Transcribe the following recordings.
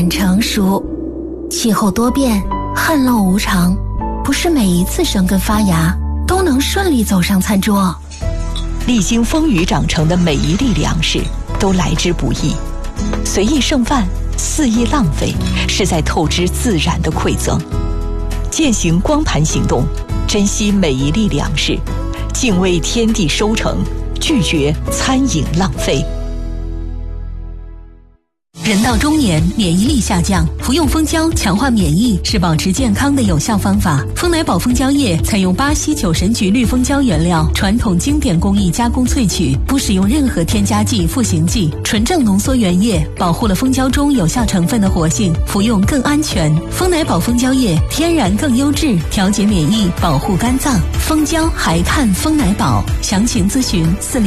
晚成熟。气候多变，旱涝无常，不是每一次生根发芽都能顺利走上餐桌。 历经风雨长成的每一粒粮食都来之不易，随意剩饭，肆意浪费，是在透支自然的馈赠。践行光盘行动，珍惜每一粒粮食，敬畏天地收成，拒绝餐饮浪费。 人到中年，免疫力下降，服用蜂胶强化免疫是保持健康的有效方法。蜂奶宝蜂胶液采用巴西九神菊绿蜂胶原料，传统经典工艺加工萃取，不使用任何添加剂、赋形剂，纯正浓缩原液，保护了蜂胶中有效成分的活性，服用更安全。蜂奶宝蜂胶液天然更优质，调节免疫，保护肝脏。蜂胶还看蜂奶宝，详情咨询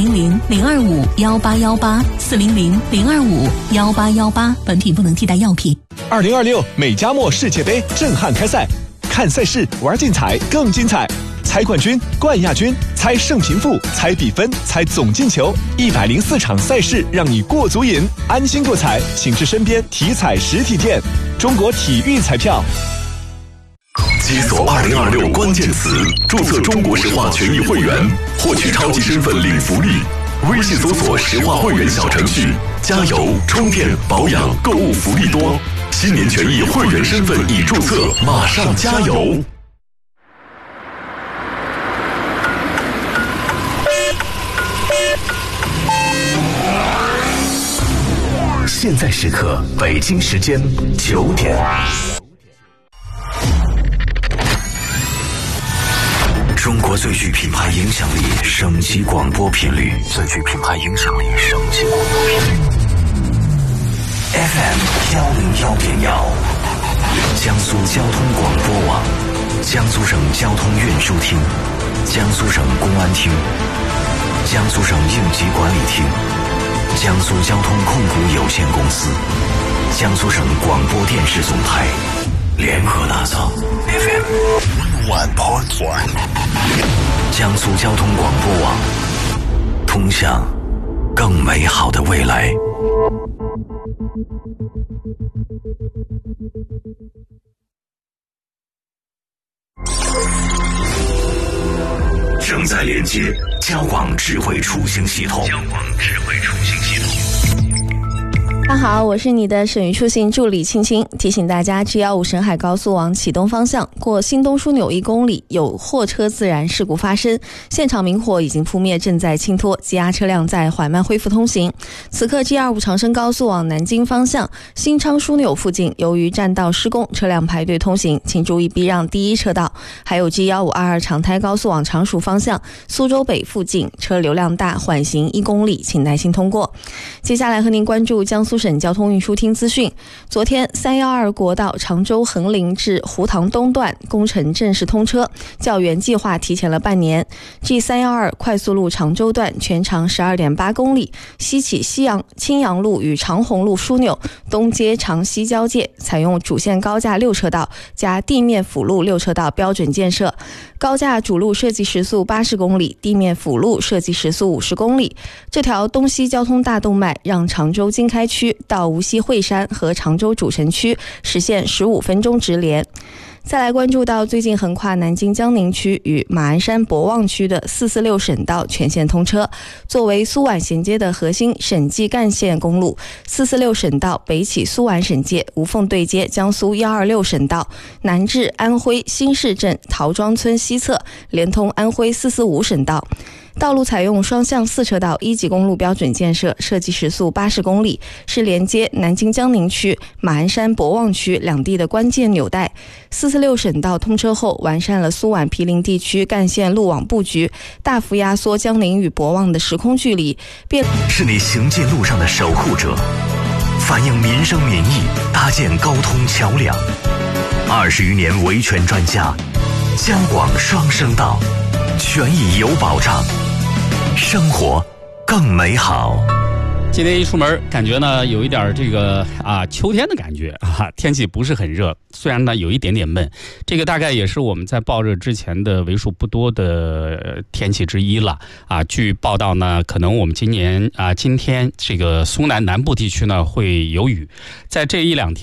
400-025-1818，400-025-1818。本品不能替代药品。 2026美加墨世界杯震撼开赛，看赛事，玩竞彩更精彩。猜冠军、冠亚军，猜胜平负，猜比分，猜总进球，104场赛事让你过足瘾。安心过彩，请至身边体彩实体店。中国体育彩票。 解锁2026关键词，注册中国石化权益会员，获取超级身份领福利。微信搜索石化会员小程序，加油、充电、保养、购物福利多。新年权益会员身份已注册，马上加油！现在时刻，北京时间9点。中国最具品牌影响力省级广播频率，最具品牌影响力省级广播频率 FM 101.1，江苏交通广播网，江苏省交通运输厅，江苏省公安厅，江苏省应急管理厅，江苏交通控股有限公司，江苏省广播电视总台联合打造 FM 101.1，江苏交通广播网，通向更美好的未来。正在连接交广智慧出行系统。 大家好，我是你的省域出行助理青青，提醒大家 G15 沈海高速往启东方向过新东枢纽1公里有货车自燃事故发生，现场明火已经扑灭，正在清脱，积压车辆在缓慢恢复通行。此刻 G25 长深高速往南京方向新昌枢纽附近由于占道施工，车辆排队通行，请注意避让第一车道。还有 G1522 长台高速往常熟方向苏州北附近车流量大，缓行1公里，请耐心通过。接下来和您关注江苏省交通运输厅资讯。昨天312国道常州横林至湖塘东段工程正式通车，较原计划提前了半年。 G312 快速路常州段全长 12.8 公里，西起青阳路与长虹路枢纽，东接长西交界，采用主线高架6车道加地面辅路6车道标准建设，高架主路设计时速80公里，地面辅路设计时速50公里。这条东西交通大动脉让常州经开区到无锡惠山和常州主城区实现15分钟直连。再来关注到最近横跨南京江宁区与马鞍山博望区的446省道全线通车。作为苏皖衔接的核心省际干线公路，446省道北起苏皖省界，无缝对接江苏126省道，南至安徽新市镇陶庄村西侧，连通安徽445省道。道路采用双向4车道1级公路标准建设，设计时速80公里，是连接南京江宁区、马鞍山博望区两地的关键纽带。446省道通车后，完善了苏皖毗邻地区干线路网布局，大幅压缩江宁与博望的时空距离， 是你行进路上的守护者，反映民生民意，搭建沟通桥梁。20余年维权专家，交广双声道，权益有保障，生活更美好。 今天一出门感觉呢有一点这个秋天的感觉天气不是很热，虽然呢有一点点闷，这个大概也是我们在暴热之前的为数不多的天气之一了据报道呢，可能我们今天这个苏南南部地区呢会有雨，在这1-2天